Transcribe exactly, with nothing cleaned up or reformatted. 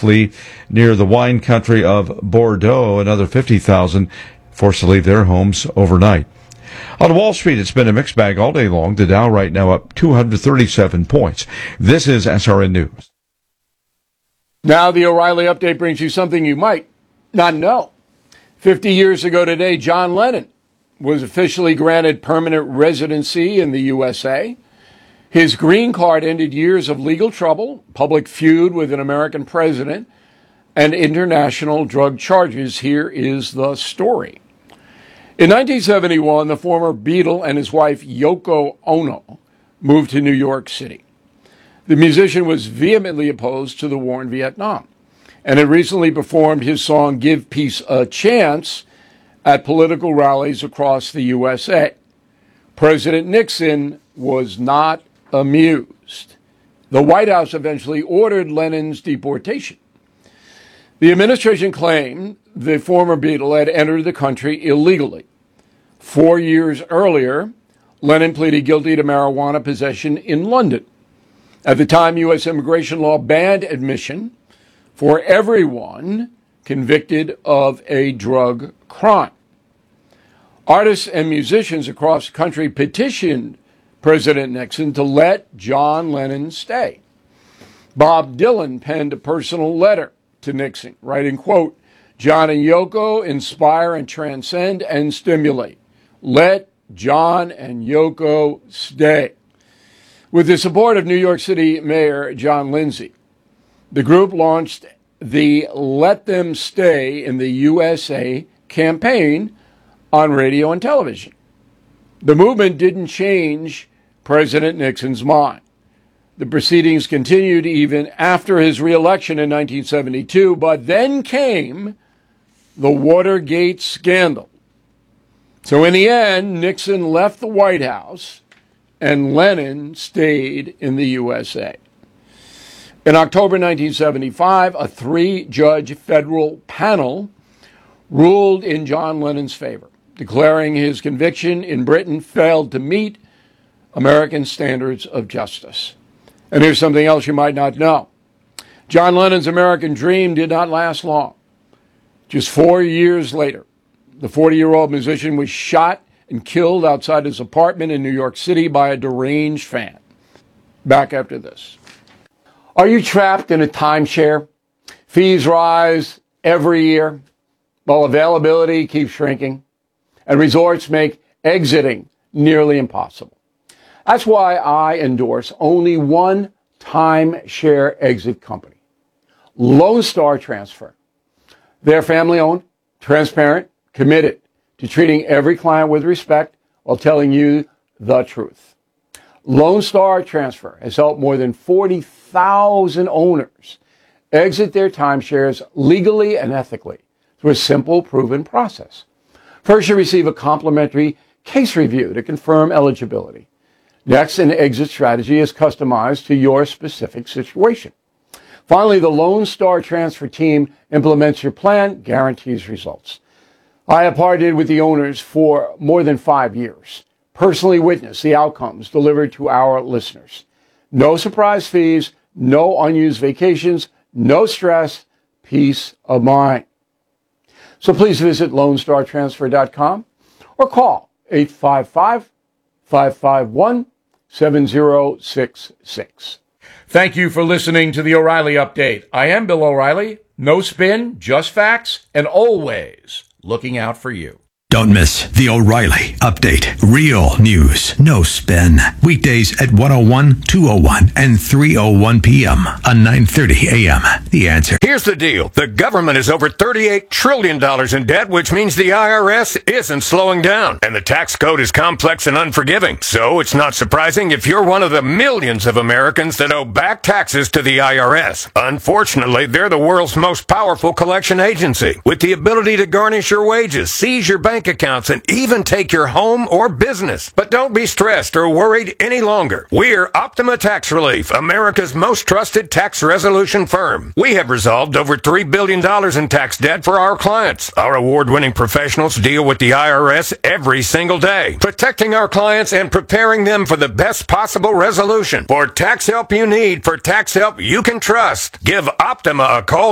flee near the wine country of Bordeaux. Another fifty thousand forced to leave their homes overnight. On Wall Street, it's been a mixed bag all day long. The Dow right now up two hundred thirty-seven points. This is S R N News. Now the O'Reilly Update brings you something you might not know. Fifty years ago today, John Lennon was officially granted permanent residency in the U S A. His green card ended years of legal trouble, public feud with an American president, and international drug charges. Here is the story. In nineteen seventy-one, the former Beatle and his wife Yoko Ono moved to New York City. The musician was vehemently opposed to the war in Vietnam and had recently performed his song Give Peace a Chance at political rallies across the U S A. President Nixon was not amused. The White House eventually ordered Lennon's deportation. The administration claimed the former Beatle had entered the country illegally. Four years earlier, Lennon pleaded guilty to marijuana possession in London. At the time, U S immigration law banned admission for everyone convicted of a drug crime. Artists and musicians across the country petitioned President Nixon to let John Lennon stay. Bob Dylan penned a personal letter to Nixon, writing, quote, "John and Yoko inspire and transcend and stimulate. Let John and Yoko stay." With the support of New York City Mayor John Lindsay, the group launched the Let Them Stay in the U S A campaign on radio and television. The movement didn't change President Nixon's mind. The proceedings continued even after his reelection in nineteen seventy-two, but then came the Watergate scandal. So in the end, Nixon left the White House and Lennon stayed in the U S A. In October nineteen seventy-five, a three-judge federal panel ruled in John Lennon's favor, declaring his conviction in Britain failed to meet American standards of justice. And here's something else you might not know. John Lennon's American dream did not last long. Just four years later, the forty-year-old musician was shot and killed outside his apartment in New York City by a deranged fan. Back after this. Are you trapped in a timeshare? Fees rise every year, while availability keeps shrinking, and resorts make exiting nearly impossible. That's why I endorse only one timeshare exit company, Lone Star Transfer. They're family-owned, transparent, committed to treating every client with respect while telling you the truth. Lone Star Transfer has helped more than forty thousand owners exit their timeshares legally and ethically through a simple, proven process. First, you receive a complimentary case review to confirm eligibility. Next, an exit strategy is customized to your specific situation. Finally, the Lone Star Transfer team implements your plan, guarantees results. I have partnered with the owners for more than five years, personally witnessed the outcomes delivered to our listeners. No surprise fees, no unused vacations, no stress, peace of mind. So please visit lone star transfer dot com or call eight five five, five five one, seven zero six six. Thank you for listening to the O'Reilly Update. I am Bill O'Reilly. No spin, just facts, and always looking out for you. Don't miss the O'Reilly Update. Real news, no spin. Weekdays at one oh one, two oh one, and three oh one p.m. on nine thirty a.m. The Answer. Here's the deal. The government is over thirty-eight trillion dollars in debt, which means the I R S isn't slowing down. And the tax code is complex and unforgiving. So it's not surprising if you're one of the millions of Americans that owe back taxes to the I R S. Unfortunately, they're the world's most powerful collection agency, with the ability to garnish your wages, seize your bank accounts, and even take your home or business. But don't be stressed or worried any longer. We're Optima Tax Relief, America's most trusted tax resolution firm. We have resolved over three billion dollars in tax debt for our clients. Our award-winning professionals deal with the I R S every single day, protecting our clients and preparing them for the best possible resolution. For tax help you need, for tax help you can trust, give Optima a call